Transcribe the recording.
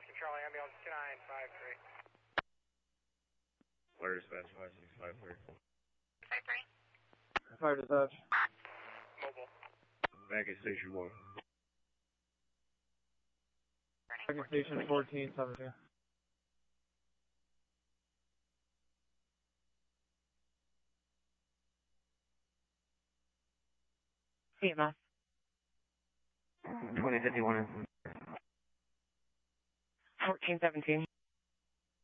Charlie, ambulance 2953. Where dispatch 5653? 53. Fire dispatch. Mobile. Back at station 1. Second station 1472. CMS. 2051. 1417.